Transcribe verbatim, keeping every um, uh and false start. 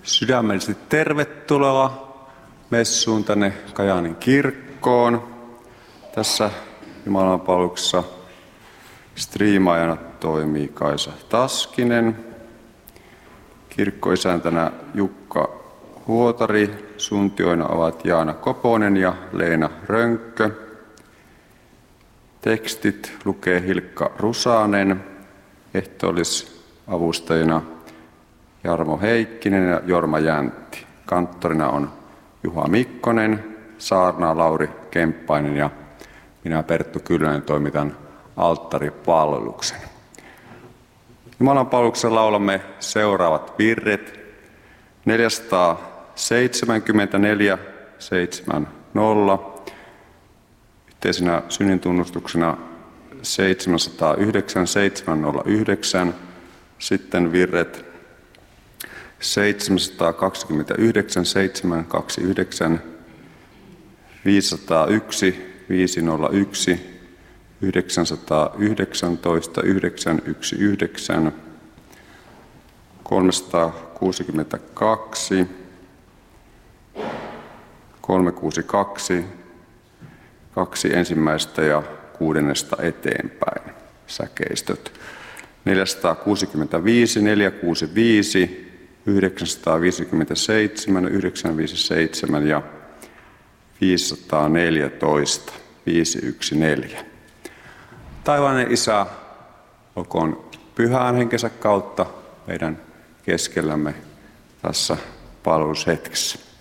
Sydämellisesti tervetuloa messuun tänne Kajaanin kirkkoon. Tässä jumalanpalveluksessa striimaajana toimii Kaisa Taskinen. Kirkkoisäntänä Jukka Huotari. Suuntioina ovat Jaana Koponen ja Leena Rönkkö. Tekstit lukee Hilkka Rusanen. Ehtoollisavustajina Jarmo Heikkinen ja Jorma Jäntti. Kanttorina on Juha Mikkonen, saarnaa Lauri Kemppainen ja minä Perttu Kyllönen toimitan alttaripalveluksen. Jumalanpalveluksessa laulamme seuraavat virret. neljäsataaseitsemänkymmentäneljä seitsemänkymmentä. Yhteisenä synnintunnustuksena seitsemänsataayhdeksän seitsemänsataayhdeksän. Sitten virret seitsemänsataakaksikymmentäyhdeksän seitsemänsataakaksikymmentäyhdeksän, viisisataayksi viisisataayksi, yhdeksänsataayhdeksäntoista yhdeksänsataayhdeksäntoista, kolmesataakuusikymmentäkaksi, kolmesataakuusikymmentäkaksi, kaksi ensimmäistä ja kuudennesta eteenpäin säkeistöt. neljäsataakuusikymmentäviisi, neljäsataakuusikymmentäviisi, yhdeksänsataaviisikymmentäseitsemän, yhdeksänsataaviisikymmentäseitsemän ja viisisataaneljätoista, viisisataaneljätoista. Taivaallinen Isä, olkoon pyhän henkensä kautta meidän keskellämme tässä palvelushetkessä.